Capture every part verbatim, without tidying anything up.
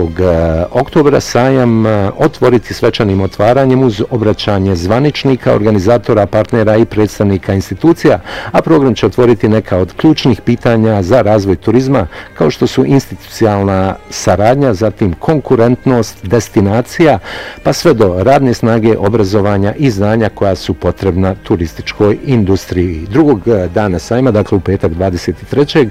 petog oktobra sajam otvoriti svečanim otvaranjem uz obraćanje zvaničnika, organizatora, partnera i predstavnika institucija, a program će otvoriti neka od ključnih pitanja za razvoj turizma, kao što su institucionalna saradnja, zatim konkurentnost, destinacija, pa sve do radne snage, obrazovanja i znanja koja su potrebna turističkoj industriji. Drugog dana sajma, dakle u petak dvadeset trećeg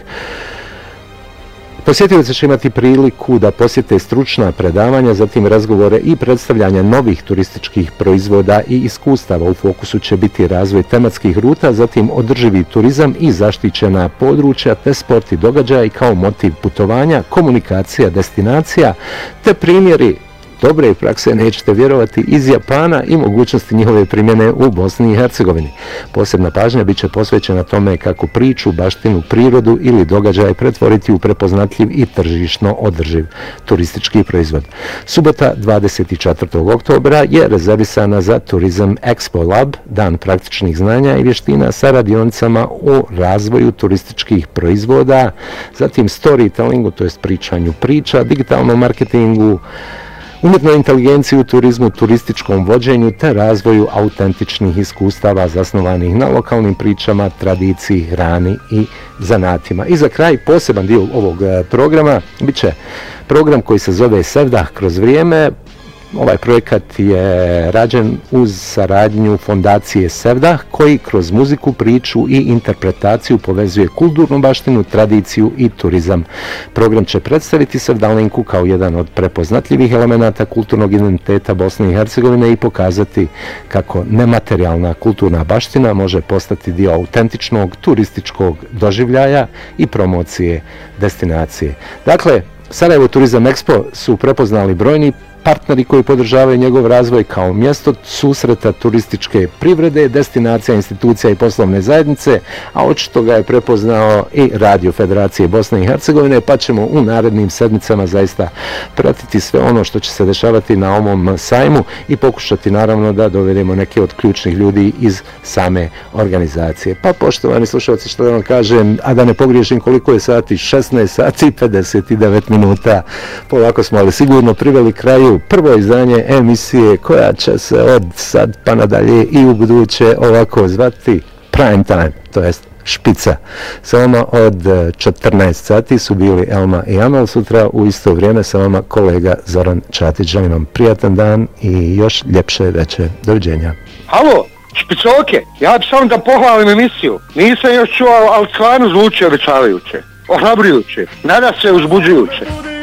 posjetioci će imati priliku da posjete stručna predavanja, zatim razgovore i predstavljanja novih turističkih proizvoda i iskustava. U fokusu će biti razvoj tematskih ruta, zatim održivi turizam i zaštićena područja, te sport i događaj kao motiv putovanja, komunikacija, destinacija, te primjeri dobre prakse, nećete vjerovati, iz Japana i mogućnosti njihove primjene u Bosni i Hercegovini. Posebna pažnja bit će posvećena tome kako priču, baštinu, prirodu ili događaj pretvoriti u prepoznatljiv i tržišno održiv turistički proizvod. Subota dvadeset četvrtog oktobra je rezervisana za Turizam Expo Lab, dan praktičnih znanja i vještina sa radionicama u razvoju turističkih proizvoda, zatim storytellingu, to jest pričanju priča, digitalnom marketingu, umjetnoj inteligenciji u turizmu, turističkom vođenju te razvoju autentičnih iskustava zasnovanih na lokalnim pričama, tradiciji, hrani i zanatima. I za kraj, poseban dio ovog programa bit će program koji se zove Sevdah kroz vrijeme. Ovaj projekat je rađen uz saradnju fondacije Sevdah, koji kroz muziku, priču i interpretaciju povezuje kulturnu baštinu, tradiciju i turizam. Program će predstaviti Sevdalinku kao jedan od prepoznatljivih elemenata kulturnog identiteta Bosne i Hercegovine i pokazati kako nematerijalna kulturna baština može postati dio autentičnog turističkog doživljaja i promocije destinacije. Dakle, Sarajevo Turizam Expo su prepoznali brojni partneri koji podržavaju njegov razvoj kao mjesto susreta turističke privrede, destinacija, institucija i poslovne zajednice, a očito ga je prepoznao i Radio Federacije Bosne i Hercegovine, pa ćemo u narednim sedmicama zaista pratiti sve ono što će se dešavati na ovom sajmu i pokušati naravno da dovedemo neke od ključnih ljudi iz same organizacije. Pa poštovani slušalci, što da vam kažem, a da ne pogriješim koliko je sati, šesnaest sati i pedeset devet minuta, polako smo ali sigurno priveli kraju prvo izdanje emisije koja će se od sad pa nadalje i u buduće ovako zvati Prime Time, to jest špica. Sa vama od četrnaest sati su bili Elma i Amel, sutra u isto vrijeme sa vama kolega Zoran Čatić. Želim vam prijatan dan i još ljepše veče. Doviđenja. Halo, špicoke, ja ću samo da pohvalim emisiju. Nisam još čuo, ali stvarno zvuči obećavajuće, ohrabrujuće, nada se uzbuđujuće.